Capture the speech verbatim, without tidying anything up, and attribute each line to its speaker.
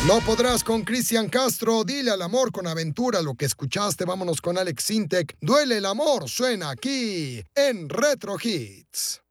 Speaker 1: No podrás con Cristian Castro, dile al amor con aventura lo que escuchaste. Vámonos con Alex Sintek. Duele el amor, suena aquí en Retro Hits.